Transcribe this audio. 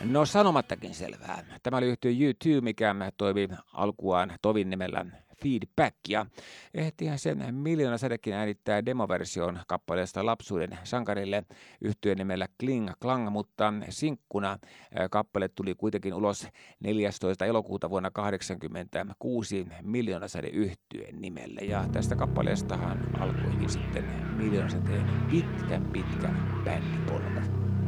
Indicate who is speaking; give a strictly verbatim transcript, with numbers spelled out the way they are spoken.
Speaker 1: No sanomattakin selvää. Tämä oli yhtye U two, mikä toimi alkuaan Tovin nimellä Feedback, ja ehtihän sen Miljoona sädekin äänittää demoversion kappaleesta Lapsuuden sankarille yhtyeen nimellä Kling Klang, mutta sinkkuna ää, kappale tuli kuitenkin ulos neljästoista elokuuta vuonna kahdeksankymmentäkuusi Miljoona säde yhtyeen nimelle, ja tästä kappaleestahan alkoikin sitten Miljoona säteen pitkän pitkän bändipolku.